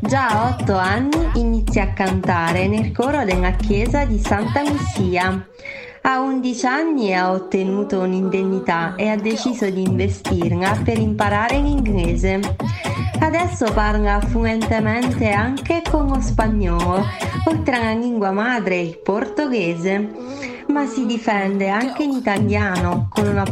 Già a 8 anni inizia a cantare nel coro della chiesa di Santa Lucia. A 11 anni ha ottenuto un'indennità e ha deciso di investirla per imparare l'inglese. Adesso parla fluentemente anche con lo spagnolo, oltre alla lingua madre, il portoghese, ma si difende anche in italiano con una